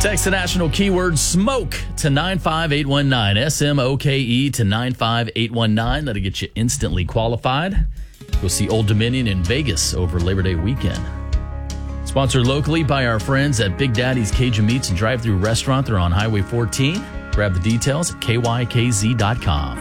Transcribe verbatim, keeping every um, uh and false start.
Text the national keyword SMOKE to nine five eight one nine. S M O K E to nine five eight one nine. That'll get you instantly qualified. Go see Old Dominion in Vegas over Labor Day weekend. Sponsored locally by our friends at Big Daddy's Cajun Meats and Drive-Thru Restaurant. They're on Highway fourteen. Grab the details at K Y K Z dot com.